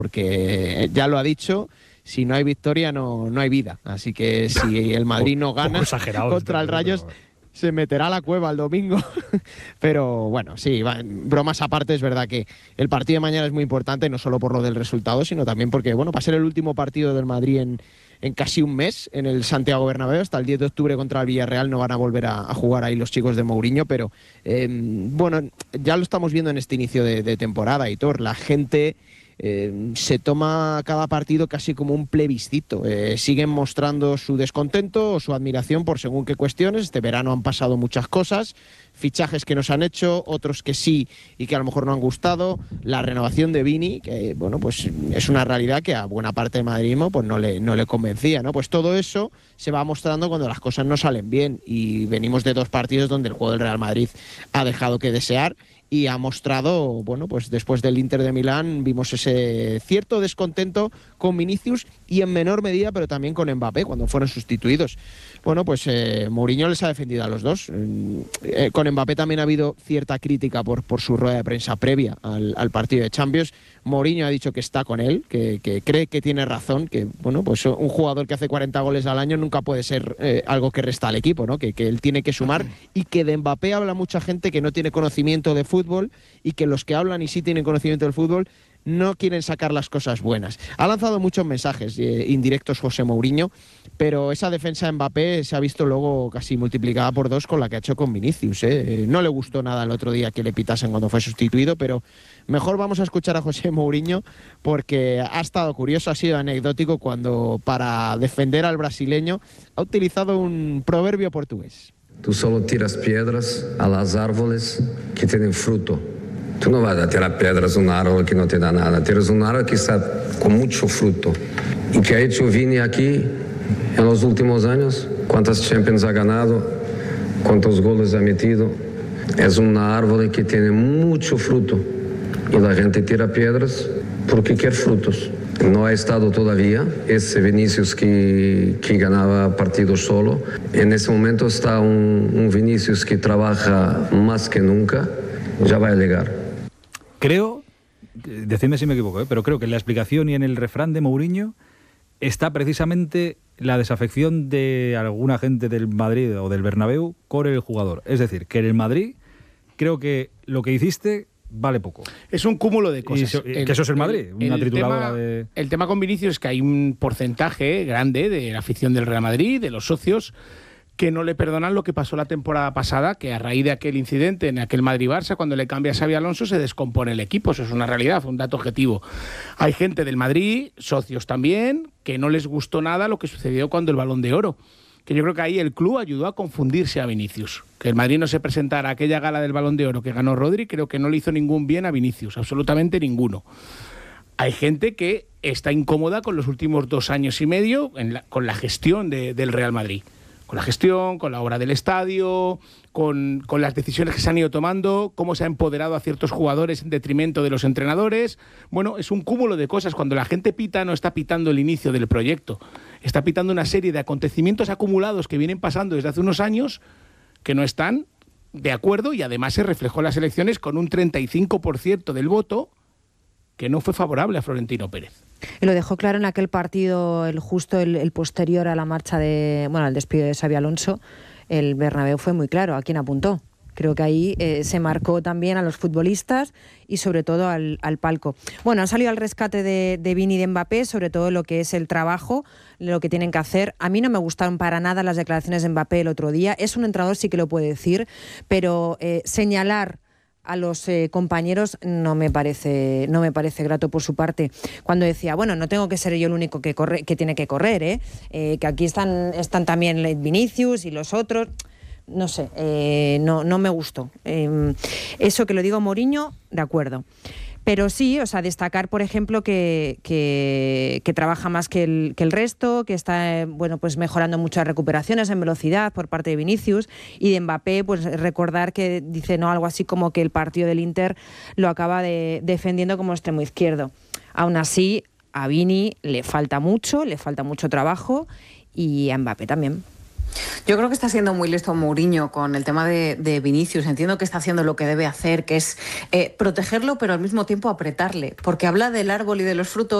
porque ya lo ha dicho, si no hay victoria no hay vida. Así que si el Madrid no gana contra el Rayo, se meterá a la cueva el domingo. Pero bueno, sí, bromas aparte, es verdad que el partido de mañana es muy importante, no solo por lo del resultado, sino también porque, bueno, va a ser el último partido del Madrid en casi un mes en el Santiago Bernabéu. Hasta el 10 de octubre contra el Villarreal no van a volver a jugar ahí los chicos de Mourinho, pero bueno, ya lo estamos viendo en este inicio de temporada, Hitor. La gente se toma cada partido casi como un plebiscito. Siguen mostrando su descontento o su admiración por según qué cuestiones. Este verano han pasado muchas cosas, fichajes que nos han hecho, otros que sí y que a lo mejor no han gustado, la renovación de Vini, que bueno, pues es una realidad que a buena parte del madridismo pues no le convencía, ¿no? Pues todo eso se va mostrando cuando las cosas no salen bien, y venimos de 2 partidos donde el juego del Real Madrid ha dejado que desear y ha mostrado, bueno, pues después del Inter de Milán vimos ese cierto descontento con Vinicius y en menor medida, pero también con Mbappé cuando fueron sustituidos. Bueno, pues Mourinho les ha defendido a los dos. Con Mbappé también ha habido cierta crítica por su rueda de prensa previa al partido de Champions. Mourinho ha dicho que está con él, que cree que tiene razón, que bueno, pues un jugador que hace 40 goles al año nunca puede ser algo que resta al equipo, ¿no? Que él tiene que sumar, y que de Mbappé habla mucha gente que no tiene conocimiento de fútbol, y que los que hablan y sí tienen conocimiento del fútbol no quieren sacar las cosas buenas. Ha lanzado muchos mensajes indirectos José Mourinho, pero esa defensa de Mbappé se ha visto luego casi multiplicada por 2 con la que ha hecho con Vinicius. No le gustó nada el otro día que le pitasen cuando fue sustituido, pero mejor vamos a escuchar a José Mourinho, porque ha estado curioso, ha sido anecdótico cuando, para defender al brasileño, ha utilizado un proverbio portugués. Tú solo tiras piedras a las árboles que tienen fruto. Tú no vas a tirar piedras a un árbol que no te da nada. Tienes un árbol que está con mucho fruto. ¿Y qué ha hecho Vini aquí en los últimos años? ¿Cuántas Champions ha ganado? ¿Cuántos goles ha metido? Es un árbol que tiene mucho fruto. Y la gente tira piedras porque quiere frutos. No ha estado todavía ese Vinicius que ganaba partidos solo. En ese momento está un Vinicius que trabaja más que nunca. Ya va a llegar. Creo, decidme si me equivoco, pero creo que en la explicación y en el refrán de Mourinho está precisamente la desafección de alguna gente del Madrid o del Bernabéu con el jugador. Es decir, que en el Madrid creo que lo que hiciste vale poco. Es un cúmulo de cosas. Que eso es el Madrid, una trituradora de... El tema con Vinicius es que hay un porcentaje grande de la afición del Real Madrid, de los socios, que no le perdonan lo que pasó la temporada pasada, que a raíz de aquel incidente en aquel Madrid-Barça, cuando le cambia a Xabi Alonso, se descompone el equipo. Eso es una realidad, fue un dato objetivo. Hay gente del Madrid, socios también, que no les gustó nada lo que sucedió cuando el Balón de Oro. Que yo creo que ahí el club ayudó a confundirse a Vinicius. Que el Madrid no se presentara a aquella gala del Balón de Oro que ganó Rodri, creo que no le hizo ningún bien a Vinicius, absolutamente ninguno. Hay gente que está incómoda con los últimos 2 años y medio con la gestión del Real Madrid. Con la gestión, con la obra del estadio, con las decisiones que se han ido tomando, cómo se ha empoderado a ciertos jugadores en detrimento de los entrenadores. Bueno, es un cúmulo de cosas. Cuando la gente pita, no está pitando el inicio del proyecto. Está pitando una serie de acontecimientos acumulados que vienen pasando desde hace unos años que no están de acuerdo, y además se reflejó en las elecciones con un 35% del voto que no fue favorable a Florentino Pérez. Y lo dejó claro en aquel partido, el posterior a la marcha al despido de Xabi Alonso. El Bernabéu fue muy claro a quién apuntó. Creo que ahí se marcó también a los futbolistas y sobre todo al palco. Bueno, han salido al rescate de Vini y de Mbappé, sobre todo lo que es el trabajo, lo que tienen que hacer. A mí no me gustaron para nada las declaraciones de Mbappé el otro día. Es un entrenador, sí que lo puede decir, pero señalar a los compañeros no me parece grato por su parte, cuando decía, bueno, no tengo que ser yo el único que tiene que correr, que aquí están también Vinicius y los otros. No sé, no me gustó. Eso que lo digo Mourinho, de acuerdo. Pero sí, o sea, destacar, por ejemplo, que trabaja más que el resto, que está pues mejorando muchas recuperaciones en velocidad por parte de Vinicius, y de Mbappé, pues recordar que dice algo así como que el partido del Inter lo acaba defendiendo como extremo izquierdo. Aún así, a Vini le falta mucho trabajo, y a Mbappé también. Yo creo que está siendo muy listo Mourinho con el tema de Vinicius. Entiendo que está haciendo lo que debe hacer, que es protegerlo, pero al mismo tiempo apretarle, porque habla del árbol y de los frutos.